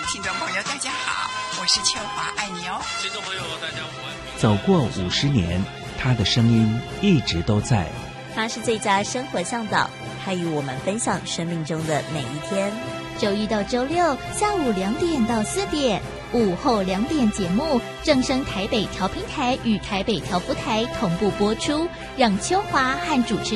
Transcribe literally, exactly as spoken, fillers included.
听众朋友，大家好，我是秋华，爱你哦。 听众朋友，大家午安。 走过五十年，他的声音一直都在。 他是最佳生活向导，他与我们分享生命中的每一天。 周一到周六下午两点到四点，午后两点节目正声台北调频台与台北调布台同步播出，让秋华和主持